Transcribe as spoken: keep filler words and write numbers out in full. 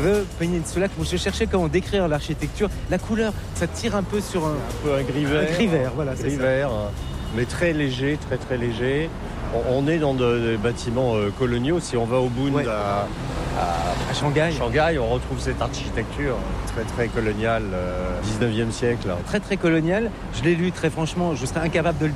le Peninsula. Je cherchais comment décrire l'architecture. La couleur, ça tire un peu sur un, un peu un gris vert. Un gris vert, voilà, c'est gris ça. vert, mais très léger, très très léger. On, on est dans de- des bâtiments euh, coloniaux. Si on va au Bund Ouais. à, à À Shanghai. Shanghai, on retrouve cette architecture très très coloniale, euh, dix-neuvième siècle. Très très colonial. Je l'ai lu très franchement, je serais incapable de le